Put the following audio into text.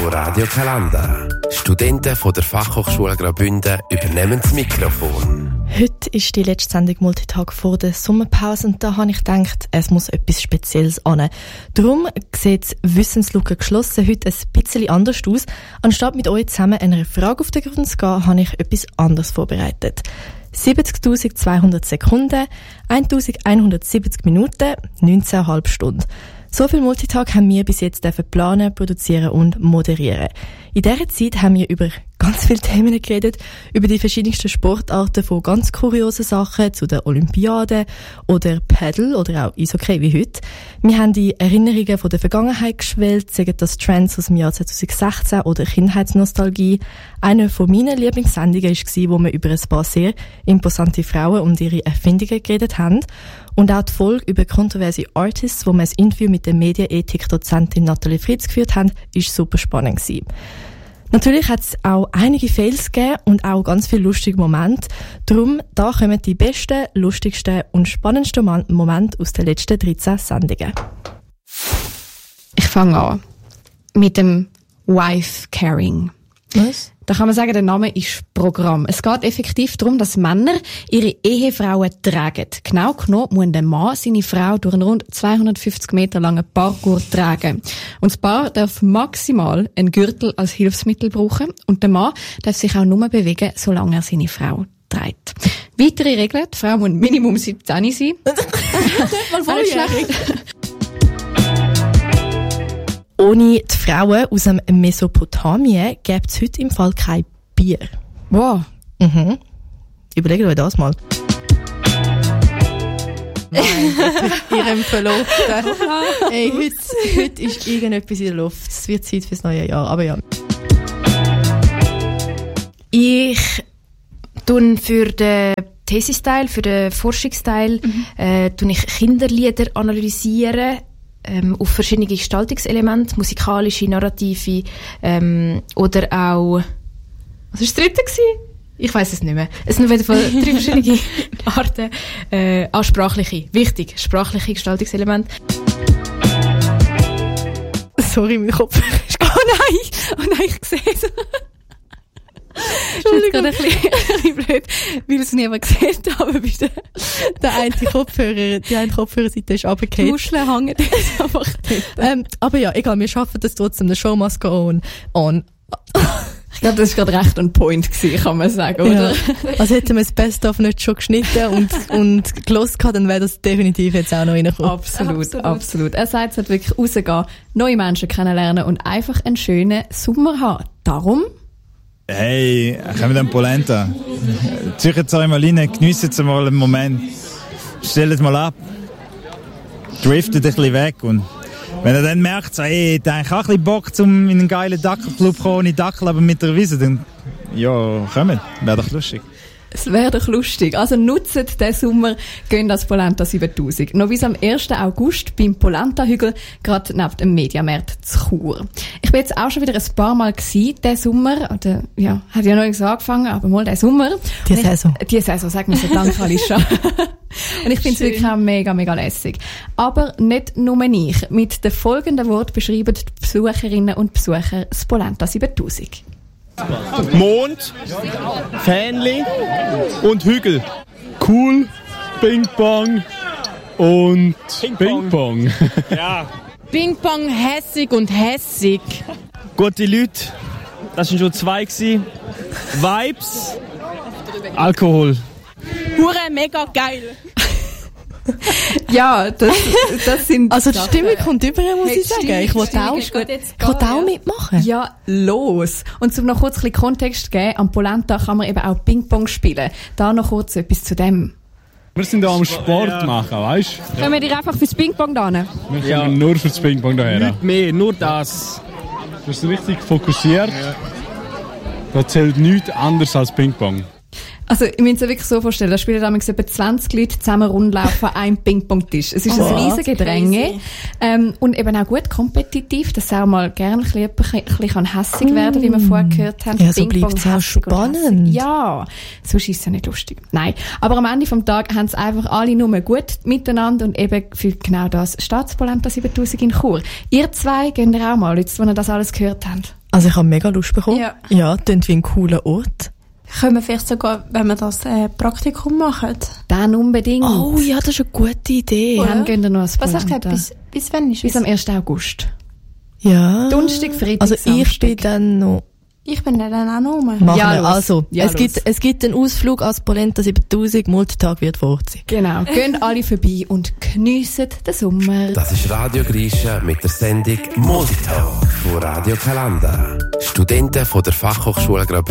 Radio Kalanda. Studenten von der Fachhochschule Graubünden übernehmen das Mikrofon. Heute ist die letzte Sendung Multitag vor der Sommerpause und da habe ich gedacht, es muss etwas Spezielles an. Darum sieht die Wissenslücke geschlossen heute ein bisschen anders aus. Anstatt mit euch zusammen einer Frage auf den Grund zu gehen, habe ich etwas anderes vorbereitet. 70.200 Sekunden, 1.170 Minuten, 19,5 Stunden. So viel Multitag haben wir bis jetzt planen, produzieren und moderieren. In dieser Zeit haben wir über ganz viele Themen geredet, über die verschiedensten Sportarten von ganz kuriosen Sachen zu den Olympiaden oder Paddle oder auch Eishockey wie heute. Wir haben die Erinnerungen von der Vergangenheit geschwellt, sagen das Trends aus dem Jahr 2016 oder Kindheitsnostalgie. Eine von meinen Lieblingssendungen war, wo wir über ein paar sehr imposante Frauen und ihre Erfindungen geredet haben. Und auch die Folge über kontroverse Artists, wo wir ein Interview mit der Medienethik-Dozentin Nathalie Fritz geführt haben, war super spannend gewesen. Natürlich hat es auch einige Fails gegeben und auch ganz viele lustige Momente. Darum, da kommen die besten, lustigsten und spannendsten Momente aus den letzten 13 Sendungen. Ich fange an mit dem Wife-Carrying. Was? Da kann man sagen, der Name ist Programm. Es geht effektiv darum, dass Männer ihre Ehefrauen tragen. Genau genommen muss der Mann seine Frau durch einen rund 250 Meter langen Parcours tragen. Und das Paar darf maximal einen Gürtel als Hilfsmittel brauchen und der Mann darf sich auch nur bewegen, solange er seine Frau trägt. Weitere Regeln: Die Frau muss Minimum 17 sein. Mal volljährig. Ohne die Frauen aus dem Mesopotamien gäbe es heute im Fall kein Bier. Wow. Mhm. Überlegt euch das mal. Nein, ihrem Verlobten. Hey, heute ist irgendetwas in der Luft. Es wird Zeit fürs neue Jahr, aber ja. Ich tue für den Thesis-Teil, für den Forschungsteil, tue ich Kinderlieder analysieren, auf verschiedene Gestaltungselemente, musikalische, narrative, oder auch, was war das dritte gewesen? Ich weiss es nicht mehr. Es sind auf jeden Fall 3 verschiedene Arten, auch sprachliche, wichtig, sprachliche Gestaltungselemente. Sorry, mein Kopf. Oh nein, ich sehe es. Entschuldigung. Das ist gerade ein bisschen blöd, weil es niemand gesehen hat, aber bitte. Die eine Kopfhörerseite ist runtergefallen. Muscheln hängen jetzt einfach dort. Aber ja, egal, wir schaffen das trotzdem. The show must go on. Ich glaube, das war gerade recht on point gewesen, kann man sagen, oder? Ja. Also hätten wir das Best-of nicht schon geschnitten und gelost gehabt, dann wäre das definitiv jetzt auch noch reingekommen. Absolut. Er sagt, es hat wirklich rausgehen, neue Menschen kennenlernen und einfach einen schönen Sommer haben. Darum... Hey, kommen dann Polenta. Zieht euch mal rein, geniessen Sie mal einen Moment. Stellt mal ab. Driftet ein bisschen weg. Und wenn ihr dann merkt, so, hey, ich habe auch ein bisschen Bock, in einen geilen Dackelclub zu kommen, ohne Dackel, aber mit der Wiese, dann, ja, kommen. Wäre doch lustig. Es wäre doch lustig. Also nutzt den Sommer, gehen das Polenta 7000. Noch bis am 1. August beim Polenta-Hügel, gerade neben dem Mediamarkt zu Chur. Ich bin jetzt auch schon wieder ein paar Mal gewesen, diesen Sommer. Oder, ja, hat ja noch nicht so angefangen, aber mal diesen Sommer. Die Saison, sagen wir so, danke Alicia. Und ich finde es wirklich auch mega, mega lässig. Aber nicht nur ich. Mit den folgenden Worten beschreiben die Besucherinnen und Besucher das Polenta 7000. Mond, Fähnli und Hügel. Cool, Ping-Pong und Ping-Pong. Ja. Ping-Pong, hässig und hässig. Gute Leute, das sind schon 2 gewesen. Vibes, Alkohol. Hure, mega geil. Ja, das sind... Also die Stimme kommt über, muss ich sagen. Ich wollte auch mitmachen. Ja, los. Und um noch kurz ein bisschen Kontext zu geben, am Polenta kann man eben auch Ping-Pong spielen. Da noch kurz etwas zu dem. Wir sind hier am Sport machen, weißt du? Können wir dich einfach fürs Ping-Pong da hin? Wir kommen nur fürs Ping-Pong daher. Nicht mehr, nur das. Du bist richtig fokussiert. Ja. Da zählt nichts anderes als Ping-Pong. Also, ich muss es wirklich so vorstellen, da spielen damals etwa 20 Leute zusammen rundlaufen an einem Ping-Pong-Tisch. Es ist ein riesiges Gedränge. Und eben auch gut kompetitiv, dass es auch mal gerne ein bisschen hässig werden, wie wir vorher gehört haben. Ja, so bleibt es auch spannend. Ja, sonst ist es ja nicht lustig. Nein. Aber am Ende vom Tag haben es einfach alle nur gut miteinander und eben für genau das Staatspolenta 7000 in Chur. Ihr zwei gehen auch mal, jetzt, wo ihr das alles gehört habt. Also ich habe mega Lust bekommen. Ja, klingt wie ein cooler Ort. Können wir vielleicht sogar, wenn wir das Praktikum machen? Dann unbedingt. Oh ja, das ist eine gute Idee. Dann gehen wir noch als Was hast du gesagt? Bis wann ist es? Bis am 1. August. Ja. Donnerstag, Freitag, also Samstag. ich bin dann noch... Ich bin dann auch noch rum. Machen Ja, wir. los. Also, Ja, es gibt einen Ausflug als Polenta 7000, Multitag wird vor Ort sein. Genau. Gehen alle vorbei und geniessen den Sommer. Das ist Radio Grisha mit der Sendung Multitag von Radio Kalanda. Studenten von der Fachhochschule Graubünden